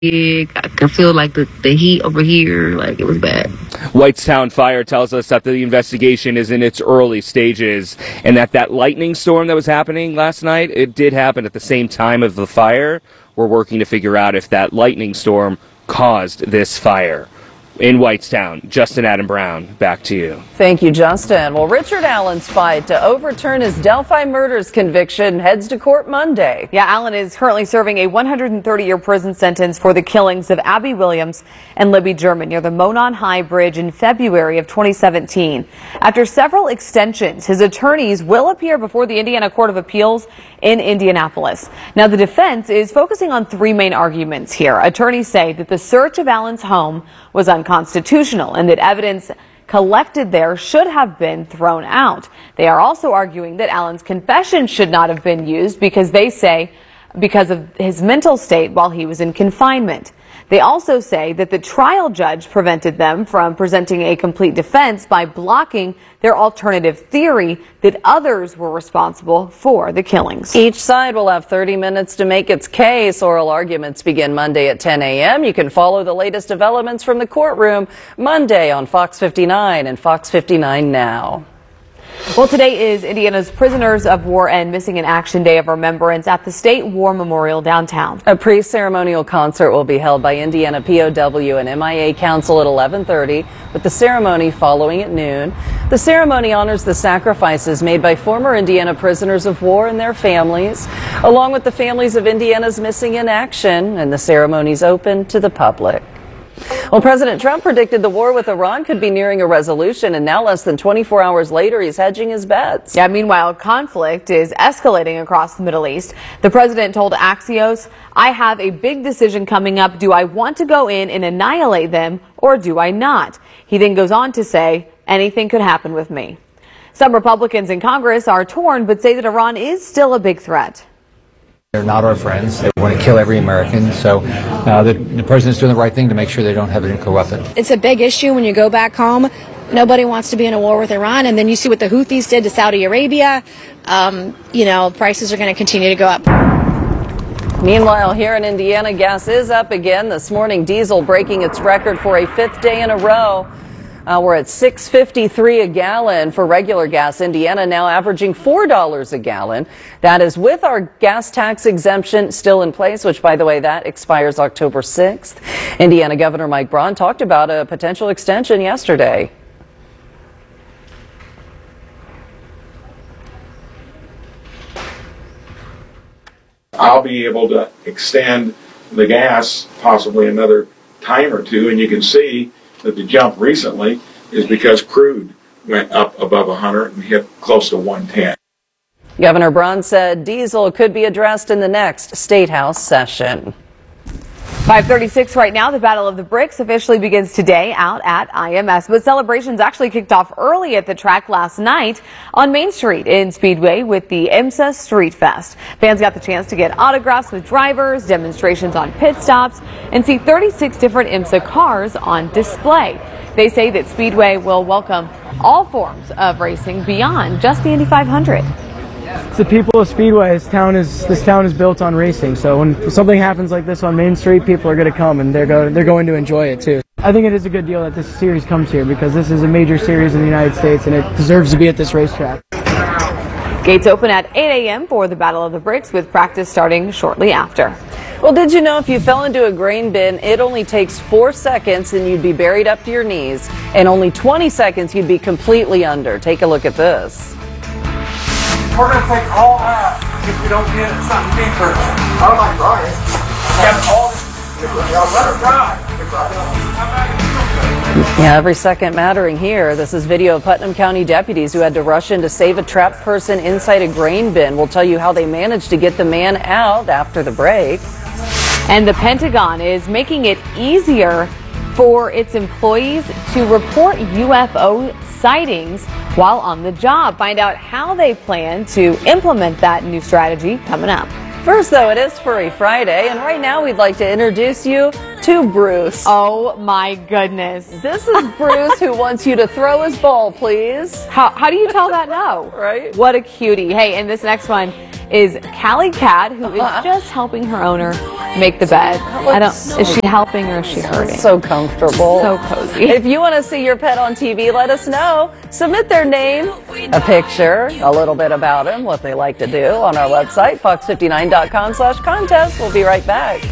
I could feel like the heat over here, like it was bad. Whitestown Fire tells us that the investigation is in its early stages and that lightning storm that was happening last night, it did happen at the same time of the fire. We're working to figure out if that lightning storm caused this fire. In Whitestown, Justin Adam Brown, back to you. Thank you, Justin. Well, Richard Allen's fight to overturn his Delphi murders conviction heads to court Monday. Yeah, Allen is currently serving a 130-year prison sentence for the killings of Abby Williams and Libby German near the Monon High Bridge in February of 2017. After several extensions, his attorneys will appear before the Indiana Court of Appeals in Indianapolis. Now, the defense is focusing on three main arguments here. Attorneys say that the search of Allen's home was unconstitutional and that evidence collected there should have been thrown out. They are also arguing that Allen's confession should not have been used because they say because of his mental state while he was in confinement. They also say that the trial judge prevented them from presenting a complete defense by blocking their alternative theory that others were responsible for the killings. Each side will have 30 minutes to make its case. Oral arguments begin Monday at 10 a.m. You can follow the latest developments from the courtroom Monday on Fox 59 and Fox 59 Now. Well, today is Indiana's Prisoners of War and Missing in Action Day of Remembrance at the State War Memorial downtown. A pre-ceremonial concert will be held by Indiana POW and MIA Council at 11:30, with the ceremony following at noon. The ceremony honors the sacrifices made by former Indiana prisoners of war and their families, along with the families of Indiana's missing in action, and the ceremony is open to the public. Well, President Trump predicted the war with Iran could be nearing a resolution, and now less than 24 hours later, he's hedging his bets. Yeah, meanwhile, conflict is escalating across the Middle East. The president told Axios, "I have a big decision coming up. Do I want to go in and annihilate them, or do I not?" He then goes on to say, "Anything could happen with me." Some Republicans in Congress are torn, but say that Iran is still a big threat. They're not our friends. They want to kill every American. So the president's doing the right thing to make sure they don't have a nuclear weapon. It's a big issue when you go back home. Nobody wants to be in a war with Iran. And then you see what the Houthis did to Saudi Arabia. Prices are going to continue to go up. Meanwhile, here in Indiana, gas is up again. This morning, diesel breaking its record for a fifth day in a row. We're at $6.53 a gallon for regular gas. Indiana now averaging $4 a gallon. That is with our gas tax exemption still in place, which, by the way, that expires October 6th. Indiana Governor Mike Braun talked about a potential extension yesterday. I'll be able to extend the gas possibly another time or two, and you can see that the jump recently is because crude went up above 100 and hit close to 110. Governor Braun said diesel could be addressed in the next State House session. 5:36 right now. The Battle of the Bricks officially begins today out at IMS, but celebrations actually kicked off early at the track last night on Main Street in Speedway with the IMSA Street Fest. Fans got the chance to get autographs with drivers, demonstrations on pit stops, and see 36 different IMSA cars on display. They say that Speedway will welcome all forms of racing beyond just the Indy 500. It's the people of Speedway. This town is built on racing. So when something happens like this on Main Street, people are going to come and they're going to enjoy it too. I think it is a good deal that this series comes here because this is a major series in the United States and it deserves to be at this racetrack. Gates open at 8 a.m. for the Battle of the Bricks, with practice starting shortly after. Well, did you know if you fell into a grain bin, it only takes 4 seconds and you'd be buried up to your knees, and only 20 seconds you'd be completely under? Take a look at this. We're going to take all that if we don't get something deeper. I don't like drying. Let it dry. Yeah, every second mattering here. This is video of Putnam County deputies who had to rush in to save a trapped person inside a grain bin. We'll tell you how they managed to get the man out after the break. And the Pentagon is making it easier for its employees to report UFO sightings while on the job. Find out how they plan to implement that new strategy coming up. First, though, it is Furry Friday, and right now we'd like to introduce you to Bruce. Oh my goodness. This is Bruce who wants you to throw his ball, please. How do you tell that no? Right? What a cutie. Hey, and this next one is Callie Cat, who is just helping her owner make the bed. Is she helping or is she hurting? So comfortable. So cozy. If you want to see your pet on TV, let us know. Submit their name, a picture, a little bit about them, what they like to do on our website, fox59.com/contest. We'll be right back.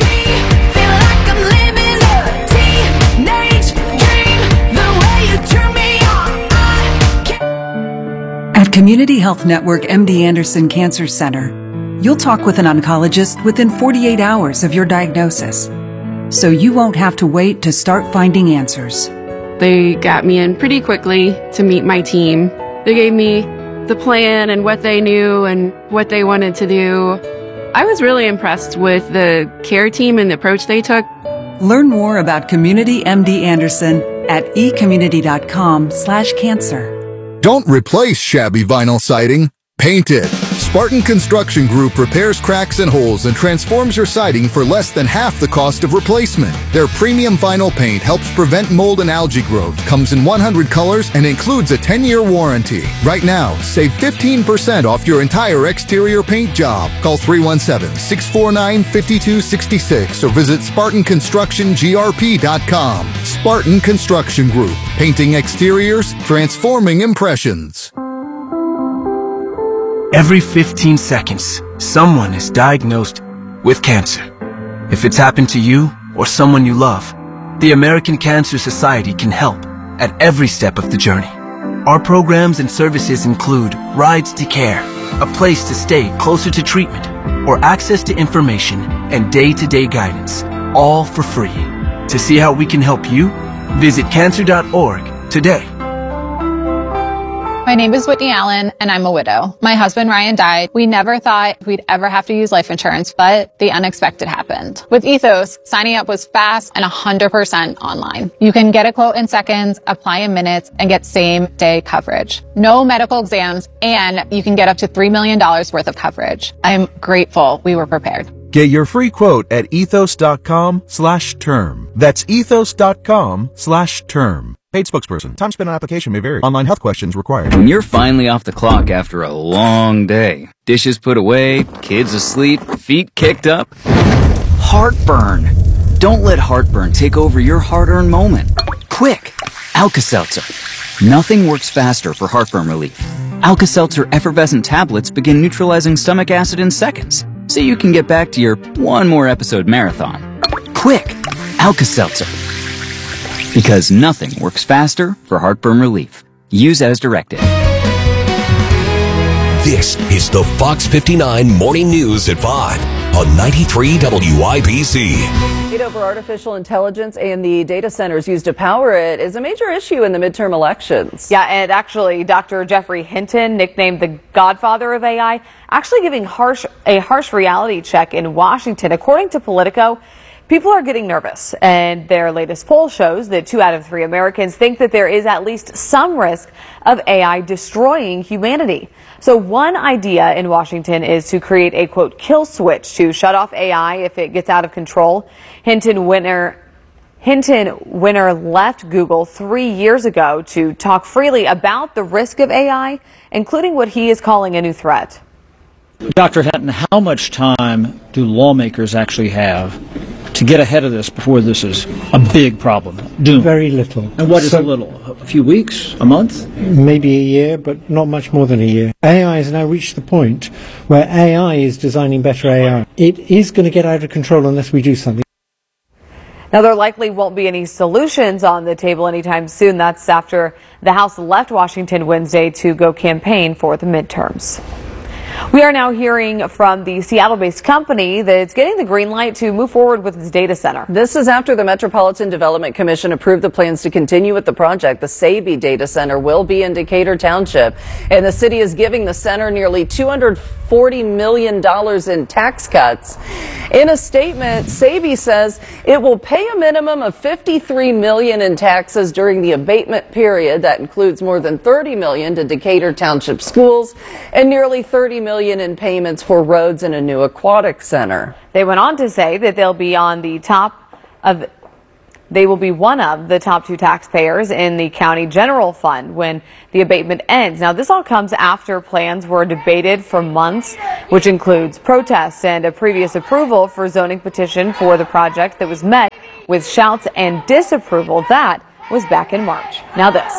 At Community Health Network MD Anderson Cancer Center, you'll talk with an oncologist within 48 hours of your diagnosis, so you won't have to wait to start finding answers. They got me in pretty quickly to meet my team. They gave me the plan and what they knew and what they wanted to do. I was really impressed with the care team and the approach they took. Learn more about Community MD Anderson at ecommunity.com/cancer. Don't replace shabby vinyl siding. Paint it. Spartan Construction Group repairs cracks and holes and transforms your siding for less than half the cost of replacement. Their premium vinyl paint helps prevent mold and algae growth, comes in 100 colors, and includes a 10-year warranty. Right now, save 15% off your entire exterior paint job. Call 317-649-5266 or visit SpartanConstructionGRP.com. Spartan Construction Group. Painting exteriors, transforming impressions. Every 15 seconds, someone is diagnosed with cancer. If it's happened to you or someone you love, the American Cancer Society can help at every step of the journey. Our programs and services include rides to care, a place to stay closer to treatment, or access to information and day-to-day guidance, all for free. To see how we can help you, visit cancer.org today. My name is Whitney Allen, and I'm a widow. My husband, Ryan, died. We never thought we'd ever have to use life insurance, but the unexpected happened. With Ethos, signing up was fast and 100% online. You can get a quote in seconds, apply in minutes, and get same-day coverage. No medical exams, and you can get up to $3 million worth of coverage. I'm grateful we were prepared. Get your free quote at ethos.com/term. That's ethos.com/term. Paid spokesperson. Time spent on application may vary. Online health questions required. When you're finally off the clock after a long day, dishes put away, kids asleep, feet kicked up, heartburn. Don't let heartburn take over your hard-earned moment. Quick, Alka-Seltzer. Nothing works faster for heartburn relief. Alka-Seltzer effervescent tablets begin neutralizing stomach acid in seconds, so you can get back to your one more episode marathon. Quick, Alka-Seltzer. Because nothing works faster for heartburn relief. Use as directed. This is the Fox 59 Morning News at 5 on 93 WIBC. Debate over artificial intelligence and the data centers used to power it is a major issue in the midterm elections. Yeah, and actually, Dr. Jeffrey Hinton, nicknamed the godfather of AI, actually giving a harsh reality check in Washington. According to Politico, people are getting nervous, and their latest poll shows that 2 out of 3 Americans think that there is at least some risk of AI destroying humanity. So one idea in Washington is to create a, quote, kill switch to shut off AI if it gets out of control. Hinton winner left Google 3 years ago to talk freely about the risk of AI, including what he is calling a new threat. Dr. Hinton, how much time do lawmakers actually have to get ahead of this before this is a big problem? Very little. And what is a little? A few weeks? A month? Maybe a year, but not much more than a year. AI has now reached the point where AI is designing better AI. It is going to get out of control unless we do something. Now, there likely won't be any solutions on the table anytime soon. That's after the House left Washington Wednesday to go campaign for the midterms. We are now hearing from the Seattle-based company that it's getting the green light to move forward with its data center. This is after the Metropolitan Development Commission approved the plans to continue with the project. The Sabey Data Center will be in Decatur Township, and the city is giving the center nearly $240 million in tax cuts. In a statement, Sabey says it will pay a minimum of $53 million in taxes during the abatement period. That includes more than $30 million to Decatur Township schools and nearly $30 million in payments for roads and a new aquatic center. They went on to say that they'll be on the top They will be one of the top 2 taxpayers in the county general fund when the abatement ends. Now, this all comes after plans were debated for months, which includes protests and a previous approval for zoning petition for the project that was met with shouts and disapproval. That was back in March. Now this.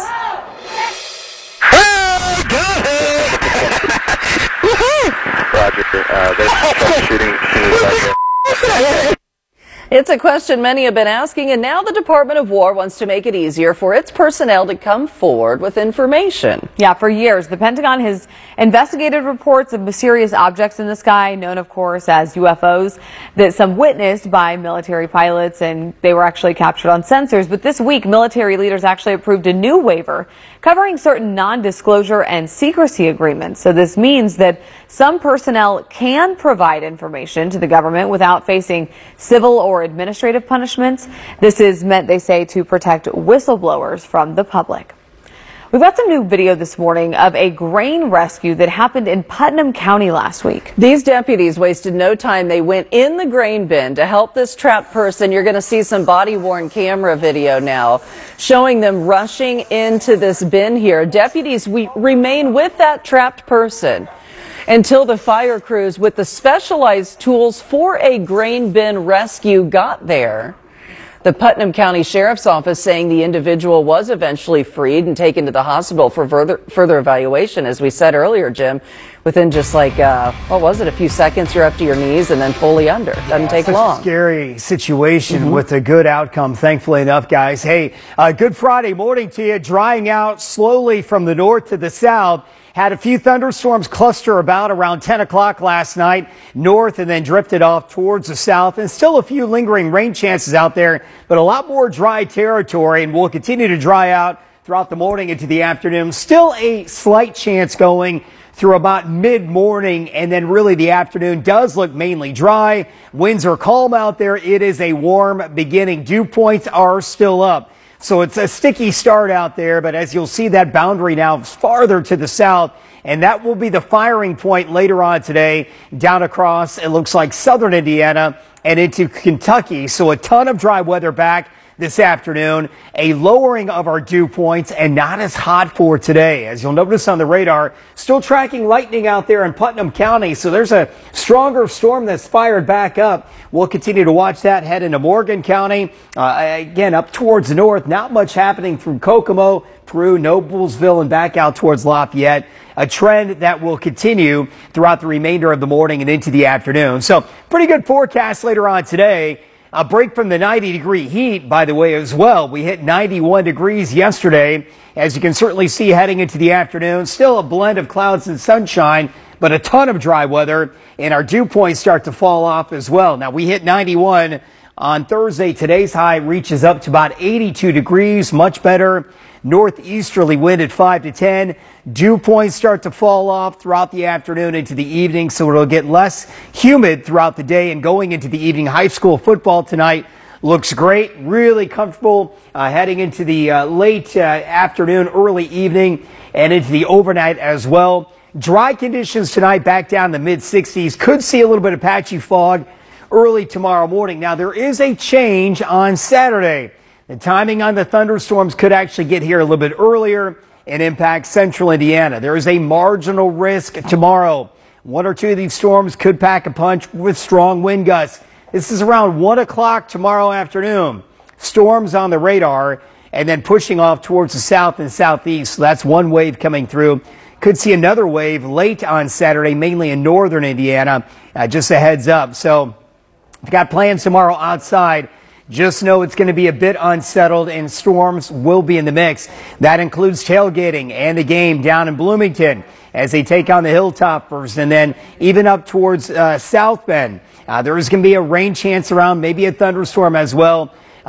Roger. It's a question many have been asking, and now the Department of War wants to make it easier for its personnel to come forward with information. Yeah, for years, the Pentagon has investigated reports of mysterious objects in the sky, known, of course, as UFOs, that some witnessed by military pilots, and they were actually captured on sensors. But this week, military leaders actually approved a new waiver covering certain non-disclosure and secrecy agreements. So this means that some personnel can provide information to the government without facing civil or administrative punishments. This is meant, they say, to protect whistleblowers from the public. We've got some new video this morning of a grain rescue that happened in Putnam County last week. These deputies wasted no time. They went in the grain bin to help this trapped person. You're going to see some body-worn camera video now showing them rushing into this bin here. Deputies remain with that trapped person until the fire crews with the specialized tools for a grain bin rescue got there. The Putnam County Sheriff's Office saying the individual was eventually freed and taken to the hospital for further evaluation. As we said earlier, Jim, within just like, what was it, a few seconds, you're up to your knees and then fully under. Doesn't take long. A scary situation with a good outcome, thankfully enough, guys. Hey, good Friday morning to you. Drying out slowly from the north to the south. Had a few thunderstorms cluster about around 10 o'clock last night north and then drifted off towards the south, and still a few lingering rain chances out there, but a lot more dry territory, and will continue to dry out throughout the morning into the afternoon. Still a slight chance going through about mid-morning, and then really the afternoon does look mainly dry. Winds are calm out there. It is a warm beginning. Dew points are still up. So it's a sticky start out there, but as you'll see, that boundary now farther to the south, and that will be the firing point later on today down across, it looks like, southern Indiana and into Kentucky. So a ton of dry weather back this afternoon, a lowering of our dew points, and not as hot for today. As you'll notice on the radar, still tracking lightning out there in Putnam County, so there's a stronger storm that's fired back up. We'll continue to watch that head into Morgan County. Again, up towards the north, not much happening from Kokomo through Noblesville and back out towards Lafayette. A trend that will continue throughout the remainder of the morning and into the afternoon. So pretty good forecast later on today. A break from the 90-degree heat, by the way, as well. We hit 91 degrees yesterday. As you can certainly see heading into the afternoon, still a blend of clouds and sunshine, but a ton of dry weather, and our dew points start to fall off as well. Now, we hit 91 on Thursday. Today's high reaches up to about 82 degrees, much better. Northeasterly wind at 5 to 10. Dew points start to fall off throughout the afternoon into the evening, so it'll get less humid throughout the day and going into the evening. High school football tonight looks great, really comfortable heading into the late afternoon, early evening, and into the overnight as well. Dry conditions tonight, back down in the mid-60s. Could see a little bit of patchy fog early tomorrow morning. Now, there is a change on Saturday. The timing on the thunderstorms could actually get here a little bit earlier and impact central Indiana. There is a marginal risk tomorrow. One or two of these storms could pack a punch with strong wind gusts. This is around 1 o'clock tomorrow afternoon. Storms on the radar and then pushing off towards the south and southeast. So that's one wave coming through. Could see another wave late on Saturday, mainly in northern Indiana. Just a heads up. So if you've got plans tomorrow outside, just know it's going to be a bit unsettled and storms will be in the mix. That includes tailgating and the game down in Bloomington as they take on the Hilltoppers, and then even up towards South Bend. There is going to be a rain chance around, maybe a thunderstorm as well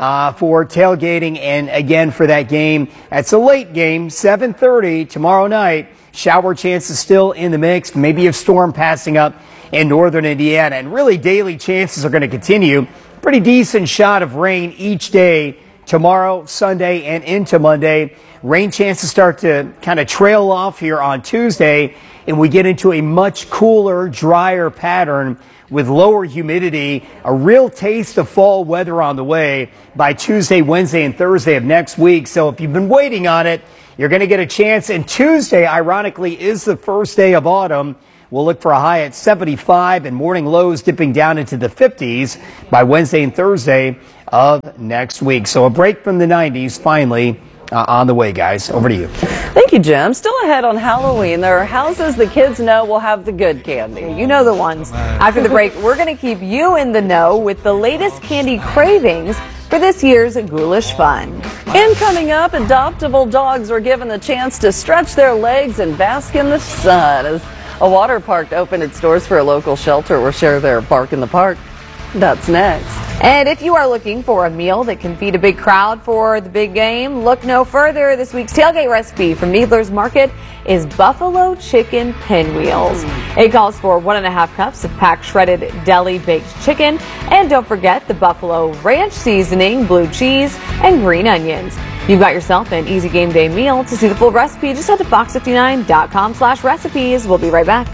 for tailgating and again for that game. That's a late game, 7:30 tomorrow night. Shower chances still in the mix, maybe a storm passing up in northern Indiana, and really daily chances are going to continue. Pretty decent shot of rain each day tomorrow, Sunday, and into Monday. Rain chances start to kind of trail off here on Tuesday, and we get into a much cooler, drier pattern with lower humidity, a real taste of fall weather on the way by Tuesday, Wednesday, and Thursday of next week. So if you've been waiting on it, you're going to get a chance. And Tuesday, ironically, is the first day of autumn. We'll look for a high at 75 and morning lows dipping down into the 50s by Wednesday and Thursday of next week. So a break from the 90s finally on the way, guys. Over to you. Thank you, Jim. Still ahead on Halloween. There are houses the kids know will have the good candy. You know the ones. After the break, we're going to keep you in the know with the latest candy cravings for this year's Ghoulish Fun. And coming up, adoptable dogs are given the chance to stretch their legs and bask in the sun as a water park opened its doors for a local shelter or share their bark in the park. That's next. And if you are looking for a meal that can feed a big crowd for the big game, look no further. This week's tailgate recipe from Needler's Market is buffalo chicken pinwheels. It calls for 1.5 cups of packed shredded deli baked chicken. And don't forget the buffalo ranch seasoning, blue cheese, and green onions. You've got yourself an easy game day meal. To see the full recipe, just head to fox59.com/recipes. We'll be right back.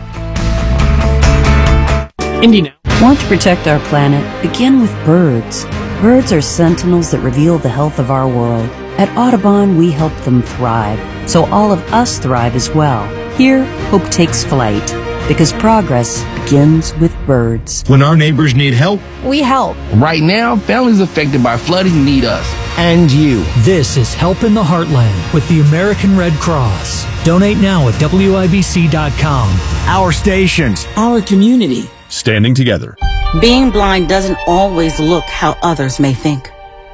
Indy now. Want to protect our planet? Begin with birds. Birds are sentinels that reveal the health of our world. At Audubon, we help them thrive, so all of us thrive as well. Here, hope takes flight, because progress begins with birds. When our neighbors need help, we help. Right now, families affected by flooding need us and you. This is Help in the Heartland with the American Red Cross. Donate now at WIBC.com. Our stations, our community. Standing together. Being blind doesn't always look how others may think.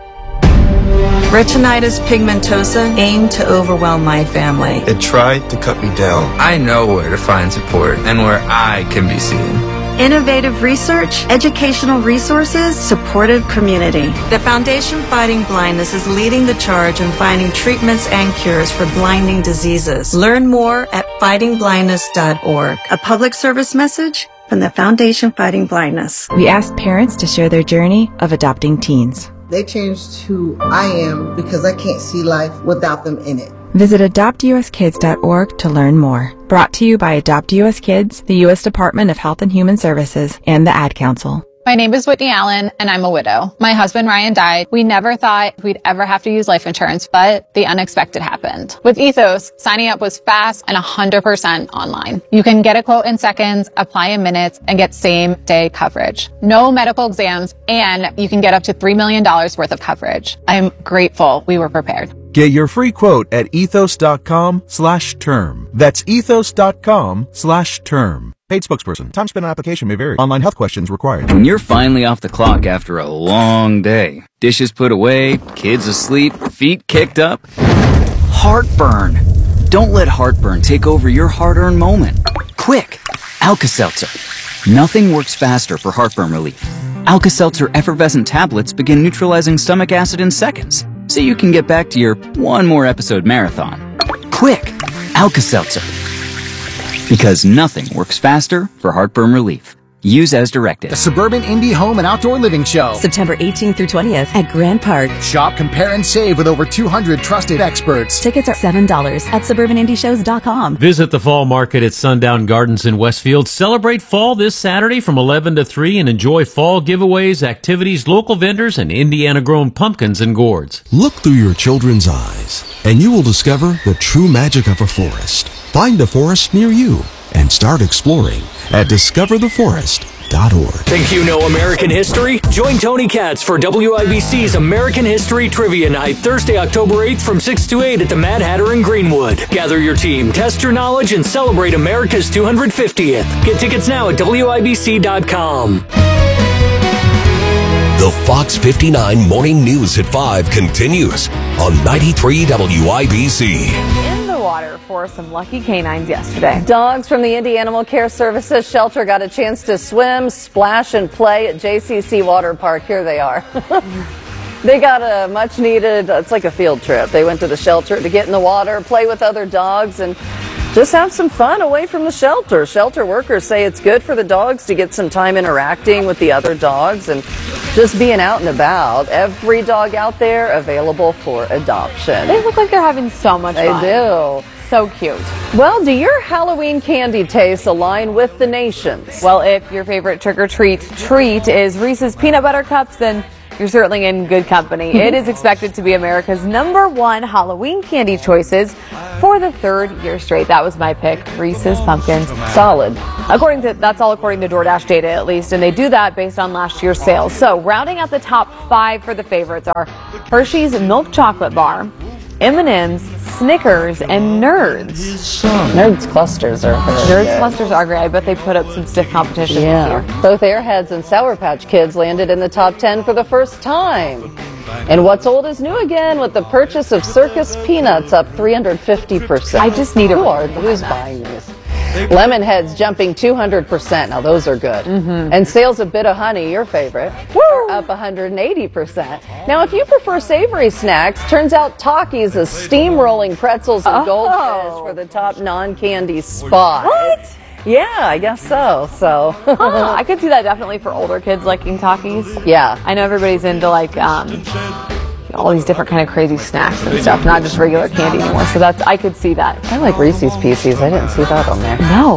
Retinitis pigmentosa aimed to overwhelm my family. It tried to cut me down. I know where to find support and where I can be seen. Innovative research, educational resources, supportive community. The Foundation Fighting Blindness is leading the charge in finding treatments and cures for blinding diseases. Learn more at fightingblindness.org. A public service message from the Foundation Fighting Blindness. We asked parents to share their journey of adopting teens. They changed who I am because I can't see life without them in it. Visit adoptuskids.org to learn more. Brought to you by Adopt US Kids, the U.S. Department of Health and Human Services, and the Ad Council. My name is Whitney Allen, and I'm a widow. My husband, Ryan, died. We never thought we'd ever have to use life insurance, but the unexpected happened. With Ethos, signing up was fast and 100% online. You can get a quote in seconds, apply in minutes, and get same-day coverage. No medical exams, and you can get up to $3 million worth of coverage. I'm grateful we were prepared. Get your free quote at ethos.com/term. That's ethos.com/term. Paid spokesperson. Time spent on application may vary. Online health questions required. When you're finally off the clock after a long day, dishes put away, kids asleep, feet kicked up, heartburn. Don't let heartburn take over your hard-earned moment. Quick, Alka-Seltzer. Nothing works faster for heartburn relief. Alka-Seltzer effervescent tablets begin neutralizing stomach acid in seconds, so you can get back to your one more episode marathon. Quick, Alka-Seltzer. Because nothing works faster for heartburn relief. Use as directed. The Suburban Indie Home and Outdoor Living Show. September 18th through 20th at Grand Park. Shop, compare, and save with over 200 trusted experts. Tickets are $7 at suburbanindieshows.com. Visit the Fall Market at Sundown Gardens in Westfield. Celebrate fall this Saturday from 11 to 3 and enjoy fall giveaways, activities, local vendors, and Indiana-grown pumpkins and gourds. Look through your children's eyes, and you will discover the true magic of a forest. Find a forest near you and start exploring at discovertheforest.org. Think you know American history? Join Tony Katz for WIBC's American History Trivia Night, Thursday, October 8th from 6 to 8 at the Mad Hatter in Greenwood. Gather your team, test your knowledge, and celebrate America's 250th. Get tickets now at WIBC.com. The Fox 59 Morning News at 5 continues on 93 WIBC. In the water for some lucky canines yesterday. Dogs from the Indy Animal Care Services shelter got a chance to swim, splash, and play at JCC Water Park. Here they are. They got a much needed, it's like a field trip. They went to the shelter to get in the water, play with other dogs, and just have some fun away from the shelter. Shelter workers say it's good for the dogs to get some time interacting with the other dogs and just being out and about. Every dog out there available for adoption. They look like they're having so much fun. They do. So cute. Well, do your Halloween candy tastes align with the nation's? Well, if your favorite trick-or-treat treat is Reese's Peanut Butter Cups, then you're certainly in good company. It is expected to be America's #1 Halloween candy choices for the 3rd year straight. That was my pick, Reese's Pumpkins. Solid. That's all according to DoorDash data, at least, and they do that based on last year's sales. So, rounding out the top 5 for the favorites are Hershey's Milk Chocolate Bar, M&M's, Snickers, and Nerds. Nerds clusters are very good. Clusters are great. I bet they put up some stiff competition this year. Both Airheads and Sour Patch Kids landed in the top 10 for the first time. And what's old is new again with the purchase of Circus Peanuts up 350%. I just need who's buying these? Lemonheads jumping 200%. Now those are good. And sales of Bit of Honey, your favorite, are up 180%. Now if you prefer savory snacks, turns out Takis is steamrolling pretzels and goldfish for the top non-candy spot. What? Yeah, I guess so. I could see that definitely for older kids liking Takis. Yeah. I know everybody's into like all these different kind of crazy snacks and stuff, not just regular candy anymore. So I could see that. I like Reese's Pieces. I didn't see that on there. No.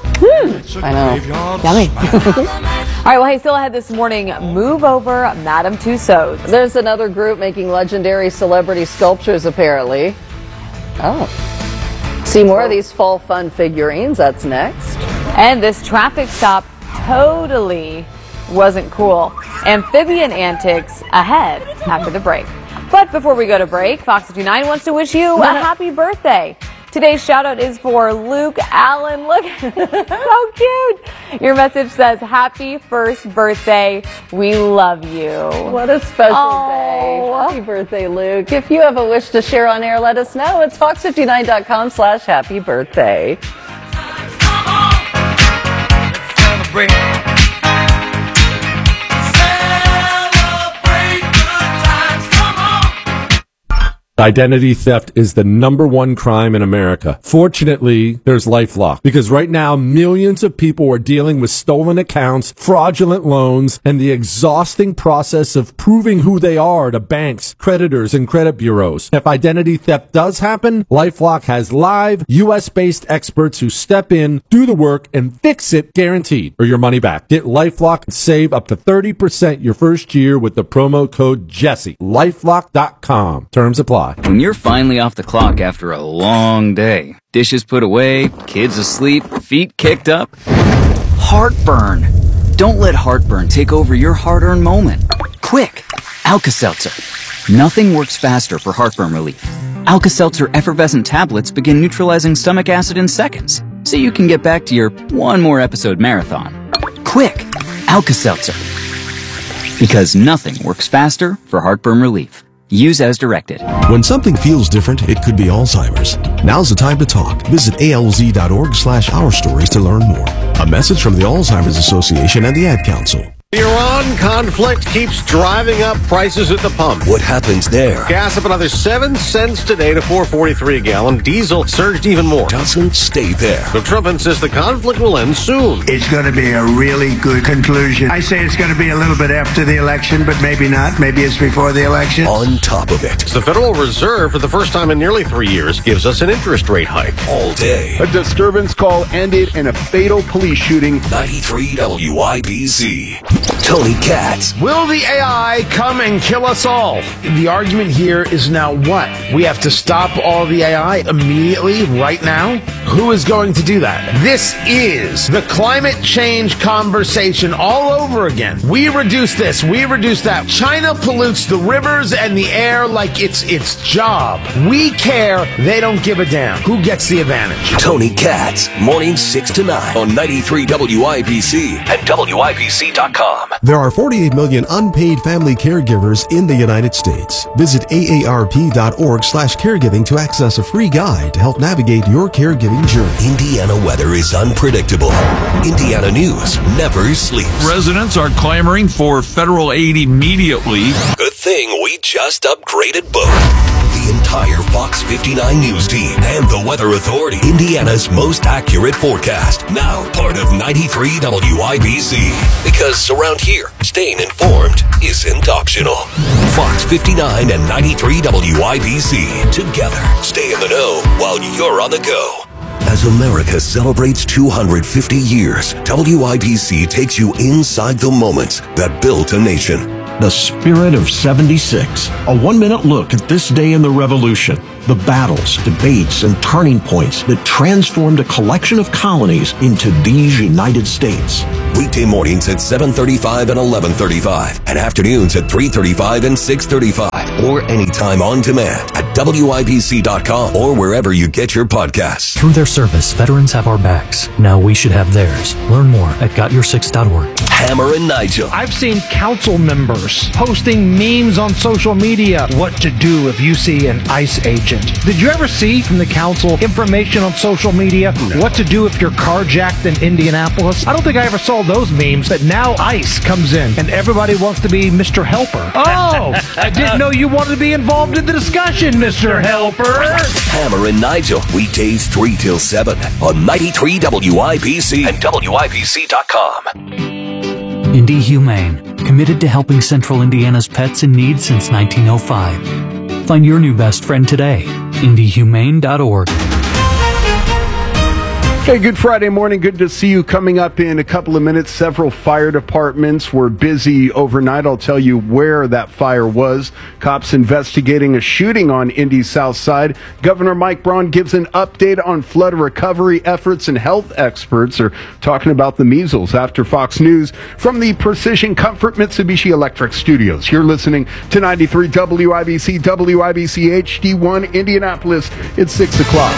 I know. Yummy. All right, well, hey, still ahead this morning, move over Madame Tussauds. There's another group making legendary celebrity sculptures, apparently. Oh. See more of these fall fun figurines. That's next. And this traffic stop totally wasn't cool. Amphibian antics ahead after the break. But before we go to break, Fox 59 wants to wish you a happy birthday. Today's shout out is for Luke Allen. Look, so cute. Your message says, happy first birthday. We love you. What a special day. Happy birthday, Luke. If you have a wish to share on air, let us know. It's fox59.com/happy birthday. Identity theft is the #1 crime in America. Fortunately, there's LifeLock, because right now millions of people are dealing with stolen accounts, fraudulent loans, and the exhausting process of proving who they are to banks, creditors, and credit bureaus. If identity theft does happen, LifeLock has live, US-based experts who step in, do the work, and fix it guaranteed, or your money back. Get LifeLock and save up to 30% your first year with the promo code Jesse. LifeLock.com. Terms apply. When you're finally off the clock after a long day, dishes put away, kids asleep, feet kicked up, heartburn. Don't let heartburn take over your hard-earned moment. Quick, Alka-Seltzer. Nothing works faster for heartburn relief. Alka-Seltzer effervescent tablets begin neutralizing stomach acid in seconds, so you can get back to your one more episode marathon. Quick, Alka-Seltzer. Because nothing works faster for heartburn relief. Use as directed. When something feels different, it could be Alzheimer's. Now's the time to talk. Visit alz.org/ourstories to learn more. A message from the Alzheimer's Association and the Ad Council. The Iran conflict keeps driving up prices at the pump. What happens there? Gas up another 7 cents today to $4.43 a gallon. Diesel surged even more. Doesn't stay there. But Trump insists the conflict will end soon. It's going to be a really good conclusion. I say it's going to be a little bit after the election, but maybe not. Maybe it's before the election. On top of it, the Federal Reserve, for the first time in nearly 3 years, gives us an interest rate hike. All day. A disturbance call ended in a fatal police shooting. 93 WIBC. Tony Katz. Will the AI come and kill us all? The argument here is now what? We have to stop all the AI immediately, right now? Who is going to do that? This is the climate change conversation all over again. We reduce this, we reduce that. China pollutes the rivers and the air like it's its job. We care, they don't give a damn. Who gets the advantage? Tony Katz, mornings 6 to 9 on 93 WIBC and WIBC.com. There are 48 million unpaid family caregivers in the United States. Visit aarp.org/caregiving to access a free guide to help navigate your caregiving journey. Indiana weather is unpredictable. Indiana news never sleeps. Residents are clamoring for federal aid immediately. Good thing we just upgraded both. The entire Fox 59 News team and the Weather Authority, Indiana's most accurate forecast. Now part of 93 WIBC. Because around here, staying informed isn't optional. Fox 59 and 93 WIBC. Together, stay in the know while you're on the go. As America celebrates 250 years, WIBC takes you inside the moments that built a nation. The Spirit of 76. A 1-minute look at this day in the Revolution. The battles, debates, and turning points that transformed a collection of colonies into these United States. Weekday mornings at 7:35 and 11:35, and afternoons at 3:35 and 6:35, or anytime on demand at WIBC.com or wherever you get your podcasts. Through their service, veterans have our backs. Now we should have theirs. Learn more at GotYour6.org. Hammer and Nigel. I've seen council members posting memes on social media. What to do if you see an ICE agent. Did you ever see from the council information on social media? No. What to do if you're carjacked in Indianapolis? I don't think I ever saw those memes, but now ICE comes in and everybody wants to be Mr. Helper. Oh, I didn't know you wanted to be involved in the discussion, Mr. Helper. Hammer and Nigel, weekdays 3 till 7 on 93 WIBC and WIBC.com. Indy Humane, committed to helping Central Indiana's pets in need since 1905. Find your new best friend today. IndyHumane.org. Hey, good Friday morning. Good to see you. Coming up in a couple of minutes, several fire departments were busy overnight. I'll tell you where that fire was. Cops investigating a shooting on Indy's south side. Governor Mike Braun gives an update on flood recovery efforts, and health experts are talking about the measles after Fox News from the Precision Comfort Mitsubishi Electric Studios. You're listening to 93 WIBC, WIBC HD1 Indianapolis. It's 6 o'clock.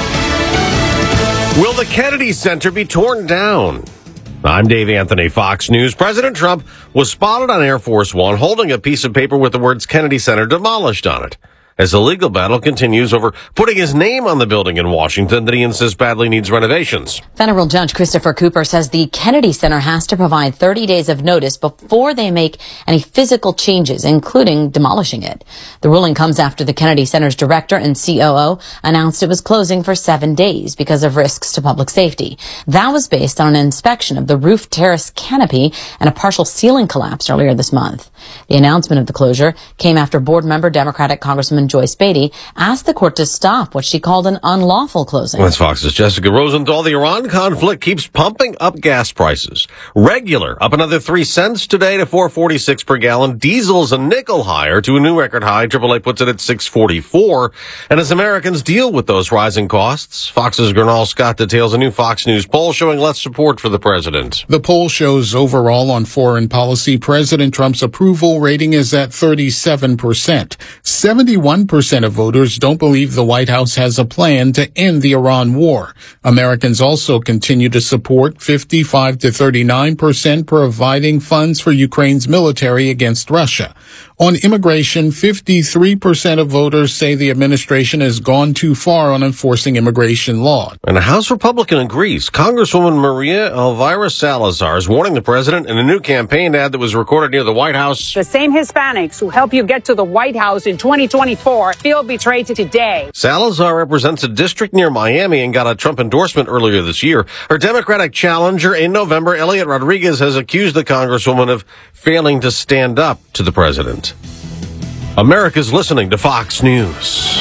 Will the Kennedy Center be torn down? I'm Dave Anthony, Fox News. President Trump was spotted on Air Force One holding a piece of paper with the words Kennedy Center demolished on it. As the legal battle continues over putting his name on the building in Washington that he insists badly needs renovations. Federal Judge Christopher Cooper says the Kennedy Center has to provide 30 days of notice before they make any physical changes, including demolishing it. The ruling comes after the Kennedy Center's director and COO announced it was closing for 7 days because of risks to public safety. That was based on an inspection of the roof terrace canopy and a partial ceiling collapse earlier this month. The announcement of the closure came after board member Democratic Congressman Joyce Beatty asked the court to stop what she called an unlawful closing. That's Fox's Jessica Rosenthal. The Iran conflict keeps pumping up gas prices. Regular up another 3 cents today to $4.46 per gallon. Diesel's a nickel higher to a new record high. AAA puts it at $6.44. And as Americans deal with those rising costs, Fox's Gernal Scott details a new Fox News poll showing less support for the president. The poll shows overall on foreign policy, President Trump's approval rating is at 37%. 71% of voters don't believe the White House has a plan to end the Iran war. Americans also continue to support 55 to 39% providing funds for Ukraine's military against Russia. On immigration, 53% of voters say the administration has gone too far on enforcing immigration law. And a House Republican agrees. Congresswoman Maria Elvira Salazar is warning the president in a new campaign ad that was recorded near the White House. The same Hispanics who help you get to the White House in 2024 feel betrayed today. Salazar represents a district near Miami and got a Trump endorsement earlier this year. Her Democratic challenger in November, Elliot Rodriguez, has accused the Congresswoman of failing to stand up to the president. America's listening to Fox News.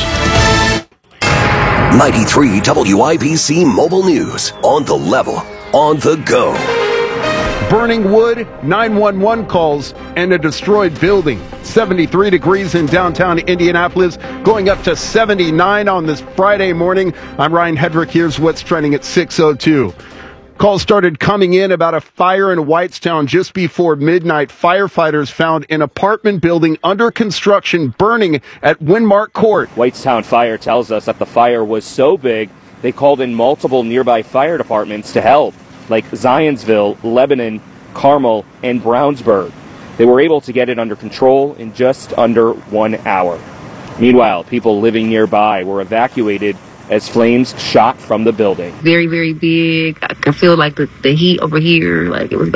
93 WIBC Mobile News. On the level, on the go. Burning wood, 911 calls, and a destroyed building. 73 degrees in downtown Indianapolis, going up to 79 on this Friday morning. I'm Ryan Hedrick. Here's what's trending at 6:02. Calls started coming in about a fire in Whitestown just before midnight. Firefighters found an apartment building under construction burning at Windmark Court. Whitestown Fire tells us that the fire was so big, they called in multiple nearby fire departments to help, like Zionsville, Lebanon, Carmel, and Brownsburg. They were able to get it under control in just under 1 hour. Meanwhile, people living nearby were evacuated as flames shot from the building. Very, very big. I could feel like the heat over here, like it was bad.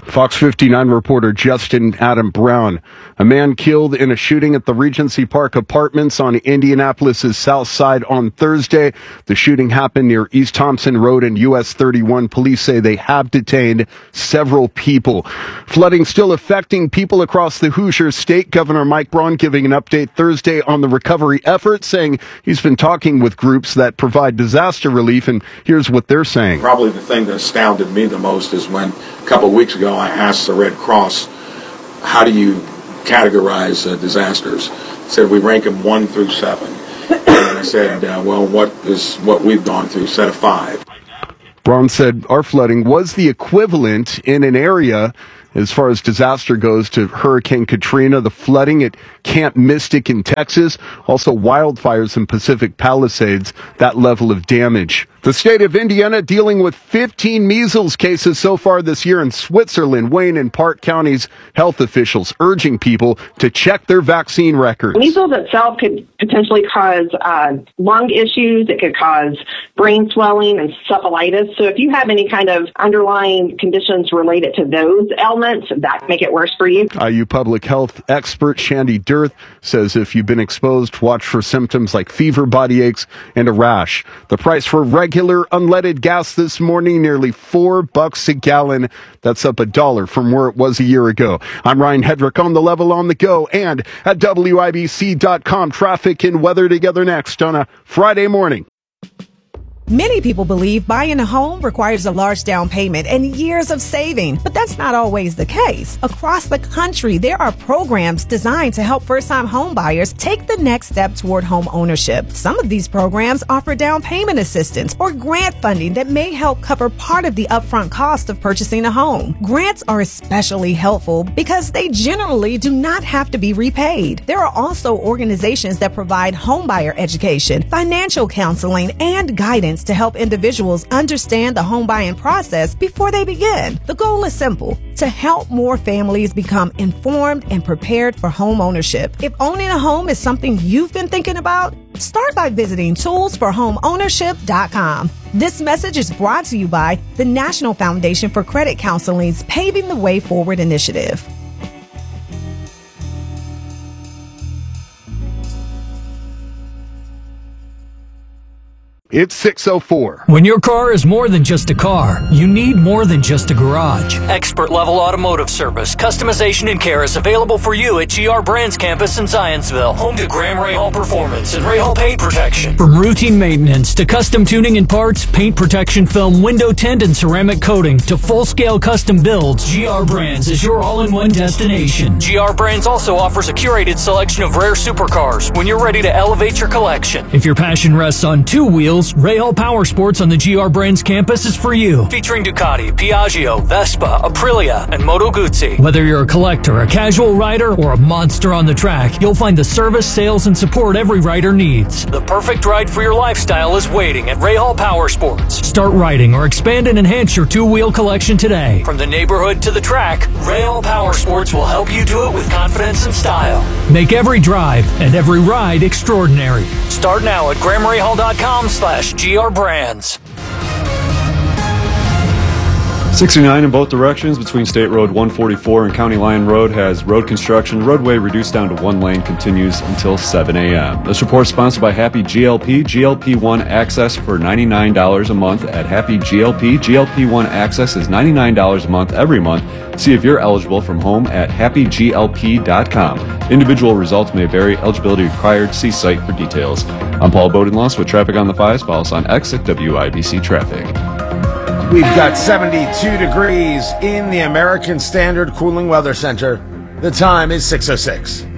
Fox 59 reporter Justin Adam Brown. A man killed in a shooting at the Regency Park Apartments on Indianapolis's south side on Thursday. The shooting happened near East Thompson Road and US 31. Police say they have detained several people. Flooding still affecting people across the Hoosier State. Governor Mike Braun giving an update Thursday on the recovery effort, saying he's been talking with groups that provide disaster relief, and here's what they're saying. Probably the thing that astounded me the most is when a couple of weeks ago I asked the Red Cross, how do you categorize disasters? They said we rank them 1 through 7. And I said, well, what is what we've gone through, set of 5. Braun said our flooding was the equivalent in an area as far as disaster goes to Hurricane Katrina, the flooding at Camp Mystic in Texas, also wildfires in Pacific Palisades, that level of damage. The state of Indiana dealing with 15 measles cases so far this year in Switzerland. Wayne and Park counties health officials urging people to check their vaccine records. Measles itself could potentially cause lung issues. It could cause brain swelling and encephalitis. So if you have any kind of underlying conditions related to those ailments, that make it worse for you. IU public health expert Shandy Dirth says if you've been exposed, watch for symptoms like fever, body aches, and a rash. The price for regular unleaded gas this morning, nearly $4 a gallon. That's up $1 from where it was a year ago. I'm Ryan Hedrick on the level on the go and at WIBC.com. Traffic and weather together next on a Friday morning. Many people believe buying a home requires a large down payment and years of saving, but that's not always the case. Across the country, there are programs designed to help first-time home buyers take the next step toward home ownership. Some of these programs offer down payment assistance or grant funding that may help cover part of the upfront cost of purchasing a home. Grants are especially helpful because they generally do not have to be repaid. There are also organizations that provide homebuyer education, financial counseling, and guidance to help individuals understand the home buying process before they begin. The goal is simple: to help more families become informed and prepared for home ownership. If owning a home is something you've been thinking about, start by visiting toolsforhomeownership.com. This message is brought to you by the National Foundation for Credit Counseling's Paving the Way Forward initiative. It's 6:04. When your car is more than just a car, you need more than just a garage. Expert-level automotive service, customization, and care is available for you at GR Brands campus in Zionsville, home to Graham Rahal Performance and Rahal Paint Protection. From routine maintenance to custom tuning and parts, paint protection film, window tint, and ceramic coating to full-scale custom builds, GR Brands is your all-in-one destination. GR Brands also offers a curated selection of rare supercars when you're ready to elevate your collection. If your passion rests on two wheels, Rahal Power Sports on the GR Brands campus is for you. Featuring Ducati, Piaggio, Vespa, Aprilia, and Moto Guzzi. Whether you're a collector, a casual rider, or a monster on the track, you'll find the service, sales, and support every rider needs. The perfect ride for your lifestyle is waiting at Rahal Power Sports. Start riding or expand and enhance your two-wheel collection today. From the neighborhood to the track, Rahal Power Sports will help you do it with confidence and style. Make every drive and every ride extraordinary. Start now at GrahamRahal.com/GR Brands. 69 in both directions between State Road 144 and County Line Road has road construction. Roadway reduced down to 1 lane continues until 7 a.m. This report is sponsored by Happy GLP. GLP-1 access for $99 a month at Happy GLP. GLP-1 access is $99 a month every month. See if you're eligible from home at happyglp.com. Individual results may vary. Eligibility required. See site for details. I'm Paul Bodenloss with Traffic on the 5s. Follow us on X at WIBC Traffic. We've got 72 degrees in the American Standard Cooling Weather Center. The time is 6:06.